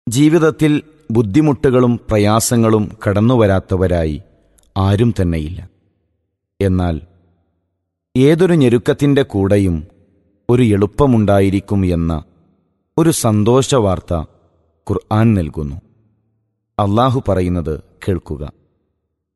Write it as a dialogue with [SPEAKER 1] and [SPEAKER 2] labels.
[SPEAKER 1] ജീവിതത്തിൽ ബുദ്ധിമുട്ടുകളും പ്രയാസങ്ങളും കടന്നുവരാത്തവരായി ആരും തന്നെയില്ല. എന്നാൽ ഏതൊരു ഞെരുക്കത്തിൻ്റെ കൂടെയും ഒരു എളുപ്പമുണ്ടായിരിക്കും എന്ന ഒരു സന്തോഷവാർത്ത ഖുർആൻ നൽകുന്നു. അല്ലാഹു പറയുന്നത് കേൾക്കുക.